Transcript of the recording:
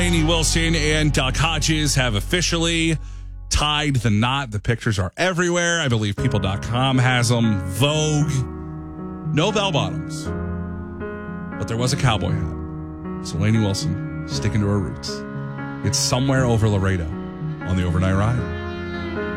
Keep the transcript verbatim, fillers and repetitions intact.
Lainey Wilson and Doug Hodges have officially tied the knot. The pictures are everywhere. I believe people dot com has them. Vogue. No bell bottoms. But there was a cowboy hat. So Lainey Wilson sticking to her roots. It's somewhere over Laredo on the overnight ride.